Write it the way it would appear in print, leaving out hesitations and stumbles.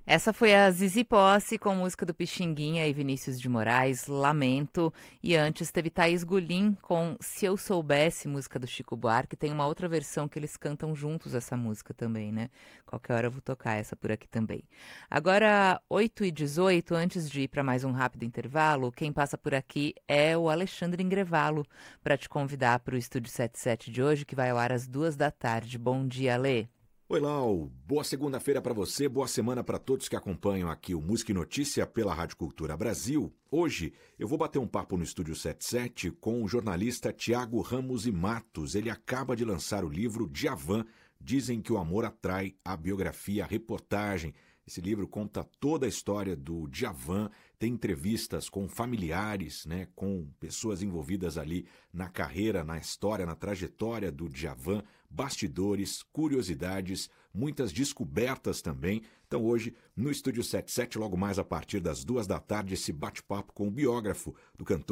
Essa foi a Zizi Posse com música do Pixinguinha e Vinícius de Moraes, Lamento. E antes teve Thaís Gulim com Se Eu Soubesse, música do Chico Buarque. Tem uma outra versão que eles cantam juntos essa música também, né? Qualquer hora eu vou tocar essa por aqui também. Agora, 8h18, antes de ir para mais um rápido intervalo, quem passa por aqui é o Alexandre Ingrevalo, para te convidar para o Estúdio 77 de hoje, que vai ao ar às 2 da tarde. Bom dia, Alê. Oi, Lau. Boa segunda-feira para você, boa semana para todos que acompanham aqui o Música e Notícia pela Rádio Cultura Brasil. Hoje eu vou bater um papo no Estúdio 77 com o jornalista Tiago Ramos e Matos. Ele acaba de lançar o livro Djavan, Dizem que o Amor Atrai, a biografia, a reportagem. Esse livro conta toda a história do Djavan, tem entrevistas com familiares, né, com pessoas envolvidas ali na carreira, na história, na trajetória do Djavan, bastidores, curiosidades, muitas descobertas também. Então hoje, no Estúdio 77, logo mais a partir das 2 da tarde, esse bate-papo com o biógrafo do cantor